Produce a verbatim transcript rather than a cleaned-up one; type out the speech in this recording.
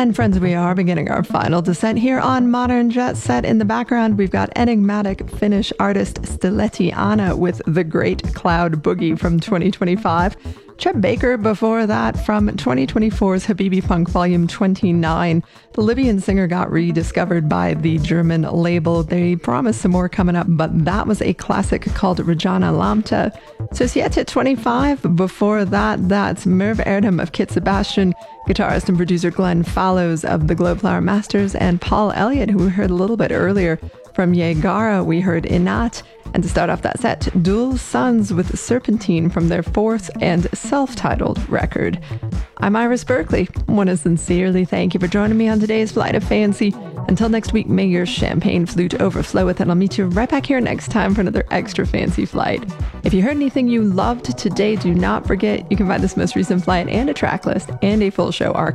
And friends, we are beginning our final descent here on Modern Jet Set. In the background, we've got enigmatic Finnish artist Stiletti Anna with The Great Cloud Boogie from twenty twenty-five. Chet Baker before that from twenty twenty-four's Habibi Funk Volume twenty-nine. The Libyan singer got rediscovered by the German label. They promised some more coming up, but that was a classic called Regina Lambda. Societe twenty-five before that, that's Merv Erdem of Kit Sebastian, guitarist and producer Glenn Fallows of the Globeflower Masters, and Paul Elliott, who we heard a little bit earlier. From Yegara, we heard Inat. And to start off that set, Dual Sons with Serpentine from their fourth and self-titled record. I'm Iris Berkeley. I want to sincerely thank you for joining me on today's Flight of Fancy. Until next week, may your champagne flute overflow with it. I'll meet you right back here next time for another extra fancy flight. If you heard anything you loved today, do not forget you can find this most recent flight and a track list and a full show archive